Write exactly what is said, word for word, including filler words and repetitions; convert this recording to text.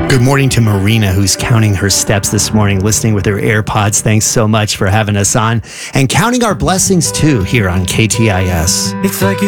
Good morning to Marina, who's counting her steps this morning, listening with her AirPods. Thanks so much for having us on and counting our blessings too here on K T I S. It's like you